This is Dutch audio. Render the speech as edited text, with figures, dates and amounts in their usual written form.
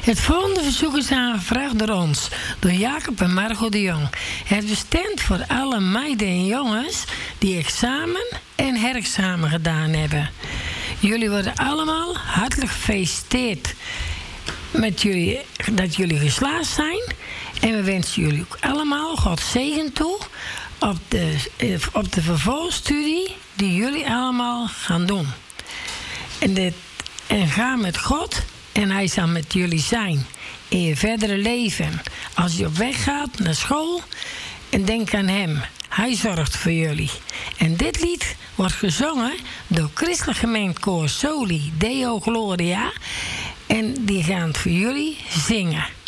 Het volgende verzoek is aangevraagd door ons, door Jacob en Margot de Jong. Het bestemd voor alle meiden en jongens die examen en herexamen gedaan hebben. Jullie worden allemaal hartelijk gefeliciteerd met jullie, dat jullie geslaagd zijn. En we wensen jullie ook allemaal God zegen toe op de vervolgstudie die jullie allemaal gaan doen. En ga met God en hij zal met jullie zijn in je verdere leven. Als je op weg gaat naar school en denk aan hem. Hij zorgt voor jullie. En dit lied wordt gezongen door Christelijk Gemeentekoor Soli Deo Gloria. En die gaan het voor jullie zingen.